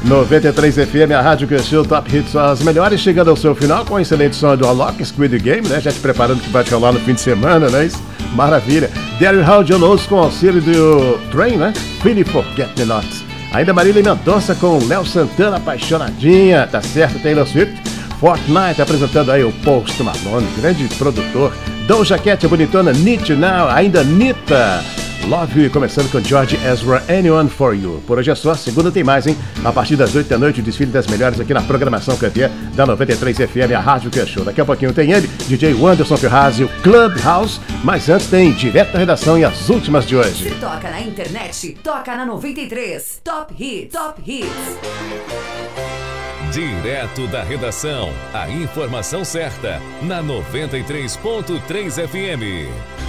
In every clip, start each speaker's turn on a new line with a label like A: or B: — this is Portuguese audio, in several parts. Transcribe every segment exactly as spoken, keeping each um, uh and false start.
A: noventa e três F M, a rádio que assistiu Top Hits, as melhores, chegando ao seu final com a excelente som do Alok, Squid Game, né? Já te preparando que vai te rolar no fim de semana, né? Isso? Maravilha. Daryl Hall John Oates com auxílio do Train, né? Pretty Forget Me Not. Ainda Marília Mendonça com Léo Santana, apaixonadinha, tá certo? Taylor Swift. Fortnite apresentando aí o Post Malone, grande produtor. Doja Cat, a bonitona, Need You Now, ainda Anitta. Love You, começando com George Ezra, Anyone For You. Por hoje é só, segunda tem mais, hein? A partir das oito da noite, o desfile das melhores aqui na programação campeã da noventa e três F M, a rádio que é show. Daqui a pouquinho tem ele, D J Wanderson Ferrazzi, o Clubhouse, mas antes tem direto da redação e as últimas de hoje.
B: Se toca na internet, toca na noventa e três. Top Hits, Top Hits.
C: Direto da redação, a informação certa, na noventa e três ponto três F M.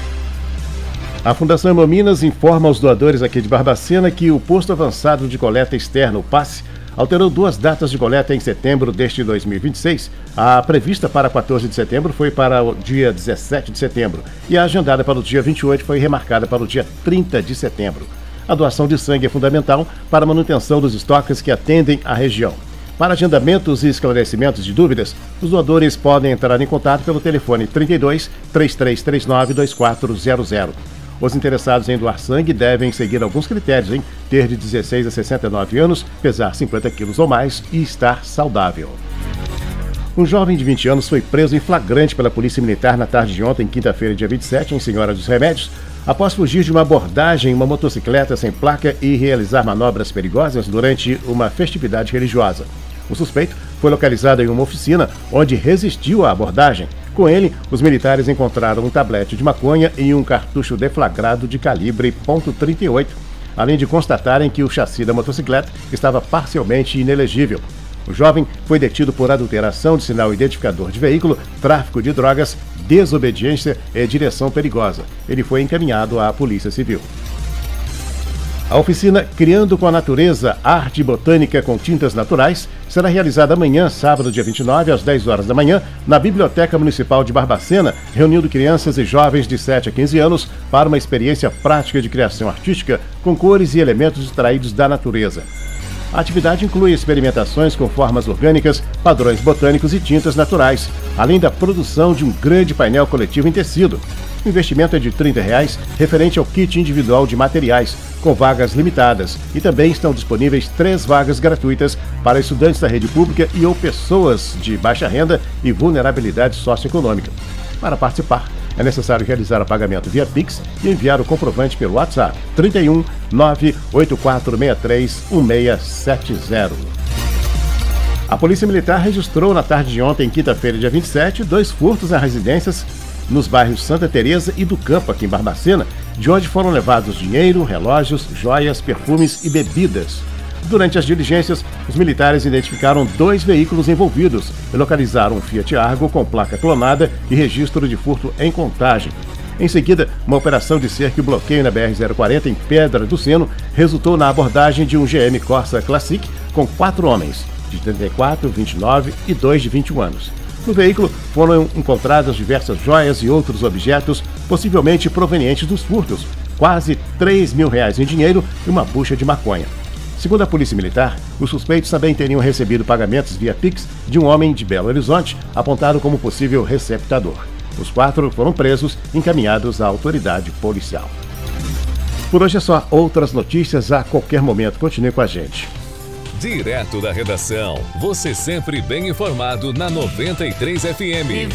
A: A Fundação Hemominas informa aos doadores aqui de Barbacena que o posto avançado de coleta externa, o PASSE, alterou duas datas de coleta em setembro deste dois mil e vinte e seis. A prevista para quatorze de setembro foi para o dia dezessete de setembro e a agendada para o dia vinte e oito foi remarcada para o dia trinta de setembro. A doação de sangue é fundamental para a manutenção dos estoques que atendem a região. Para agendamentos e esclarecimentos de dúvidas, os doadores podem entrar em contato pelo telefone trinta e dois, três três três nove, dois quatro zero zero. Os interessados em doar sangue devem seguir alguns critérios, hein? Ter de dezesseis a sessenta e nove anos, pesar cinquenta quilos ou mais e estar saudável. Um jovem de vinte anos foi preso em flagrante pela Polícia Militar na tarde de ontem, quinta-feira, dia vinte e sete, em Senhora dos Remédios, após fugir de uma abordagem em uma motocicleta sem placa e realizar manobras perigosas durante uma festividade religiosa. O suspeito foi localizado em uma oficina onde resistiu à abordagem. Com ele, os militares encontraram um tablete de maconha e um cartucho deflagrado de calibre ponto trinta e oito, além de constatarem que o chassi da motocicleta estava parcialmente inelegível. O jovem foi detido por adulteração de sinal identificador de veículo, tráfico de drogas, desobediência e direção perigosa. Ele foi encaminhado à Polícia Civil. A oficina Criando com a Natureza, Arte Botânica com Tintas Naturais será realizada amanhã, sábado, dia vinte e nove, às dez horas da manhã, na Biblioteca Municipal de Barbacena, reunindo crianças e jovens de sete a quinze anos para uma experiência prática de criação artística com cores e elementos extraídos da natureza. A atividade inclui experimentações com formas orgânicas, padrões botânicos e tintas naturais, além da produção de um grande painel coletivo em tecido. O investimento é de trinta reais, referente ao kit individual de materiais, com vagas limitadas, e também estão disponíveis três vagas gratuitas para estudantes da rede pública e ou pessoas de baixa renda e vulnerabilidade socioeconômica. Para participar, é necessário realizar o pagamento via Pix e enviar o comprovante pelo WhatsApp trinta e um, nove oito quatro seis três, um seis sete zero. A Polícia Militar registrou na tarde de ontem, quinta-feira, dia vinte e sete, dois furtos a residências nos bairros Santa Teresa e do Campo, aqui em Barbacena, de onde foram levados dinheiro, relógios, joias, perfumes e bebidas. Durante as diligências, os militares identificaram dois veículos envolvidos e localizaram um Fiat Argo com placa clonada e registro de furto em Contagem. Em seguida, uma operação de cerco e bloqueio na B R zero quarenta em Pedra do Seno resultou na abordagem de um G M Corsa Classic com quatro homens, de trinta e quatro, vinte e nove e dois de vinte e um anos. No veículo foram encontradas diversas joias e outros objetos, possivelmente provenientes dos furtos, quase três mil reais em dinheiro e uma bucha de maconha. Segundo a Polícia Militar, os suspeitos também teriam recebido pagamentos via Pix de um homem de Belo Horizonte, apontado como possível receptador. Os quatro foram presos e encaminhados à autoridade policial. Por hoje é só. Outras notícias a qualquer momento. Continue com a gente.
C: Direto da redação, você sempre bem informado na noventa e três F M.